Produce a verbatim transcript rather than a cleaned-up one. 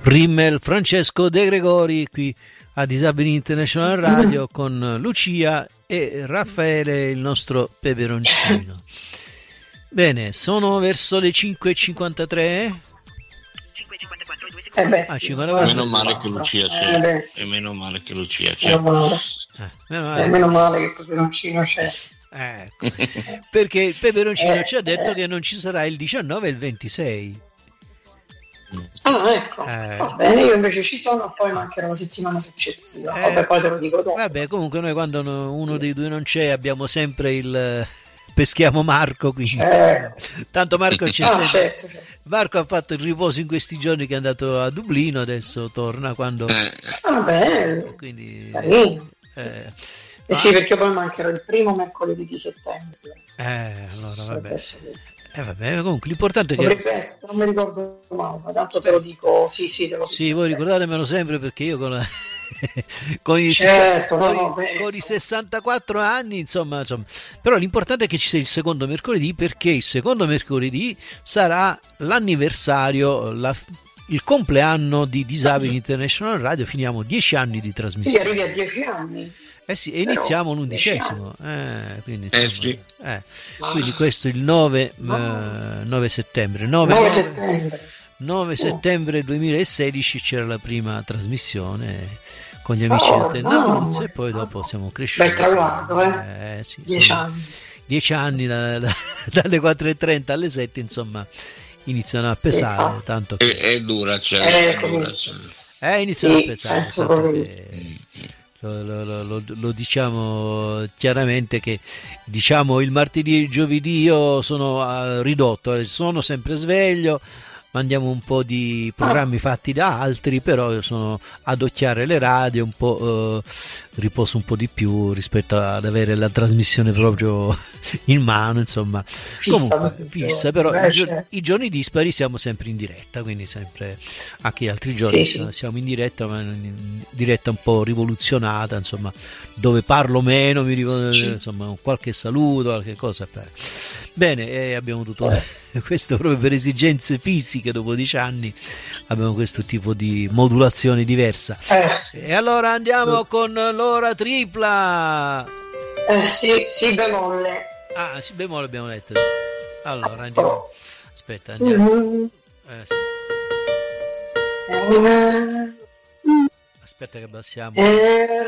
Rimmel, Francesco De Gregori qui a Disabili International Radio con Lucia e Raffaele, il nostro peperoncino. Bene, sono verso le cinque e cinquantatré. Eh beh, ah, sì, meno male che Lucia c'è, eh beh, e meno male che Lucia c'è. meno male. Eh, meno Eh, male. meno male che il peperoncino c'è. Ecco. Perché il peperoncino Eh, ci ha detto eh. che non ci sarà il diciannove e il ventisei. Ah, ecco, Eh. va bene, io invece ci sono, poi mancherò la settimana successiva. Eh. Vabbè, poi te lo dico dopo. Vabbè, comunque noi quando no- uno dei due non c'è abbiamo sempre il peschiamo Marco, quindi Certo. tanto Marco c'è Ah, sempre. certo, certo. Marco ha fatto il riposo in questi giorni, che è andato a Dublino, adesso torna quando Eh, Ah, bello, quindi carino. eh, Eh sì, perché poi mancherò il primo mercoledì di settembre. eh, allora vabbè. Adesso Eh, vabbè, comunque l'importante è dovrebbe che essere, non mi ricordo mai, ma tanto te lo dico, sì, sì, te lo sì, dico. voi ricordatemelo sempre, perché io con, la- con, i, Certo, con, no, i- no, beh, con i insomma. sessantaquattro anni, insomma, insomma, però l'importante è che ci sia il secondo mercoledì, perché il secondo mercoledì sarà l'anniversario, la- il compleanno di Disabili International Radio. Finiamo dieci anni di Sì, trasmissione. arrivi a dieci anni. Eh sì, e Però, iniziamo dieci l'undicesimo. Eh, quindi, Eh insomma, sì. eh, quindi questo è il nove, eh, nove settembre. nove, nove nove settembre. nove Oh. settembre duemilasedici c'era la prima trasmissione con gli amici Oh, di mamma Annabuzio, e poi mia. dopo siamo cresciuti. Bel traguardo, eh? Eh, sì, Dieci sono anni. dieci anni da- da- dalle quattro e trenta alle sette, insomma, iniziano a pesare, infatti. tanto è, che è dura, cioè, Eh, è dura, comunque. cioè. eh, iniziano Sì, a pesare, penso tanto proprio che lo, lo- lo- lo- lo diciamo chiaramente che, diciamo, il martedì e il giovedì io sono ah, ridotto, eh, sono sempre sveglio, mandiamo un po' di programmi fatti da altri, però io sono ad occhiare le radio, un po' eh, riposo un po' di più rispetto ad avere la trasmissione proprio in mano, insomma. Fissa, Comunque tutti i fissa, giorni. però Beh, i, gio- certo. i giorni dispari siamo sempre in diretta, quindi sempre anche gli altri giorni Sì, sì. siamo in diretta, ma in diretta un po' rivoluzionata, insomma, dove parlo meno, mi ricordo, Sì. insomma, qualche saluto, qualche cosa. Bene, e abbiamo tutto questo proprio per esigenze fisiche. Dopo dieci anni abbiamo questo tipo di modulazione diversa. Eh sì, E allora andiamo con l'ora tripla. eh sì, si bemolle. Ah, si bemolle abbiamo letto. Allora andiamo. Aspetta, andiamo. Mm. Eh, sì. Eh, Aspetta che abbassiamo. eh,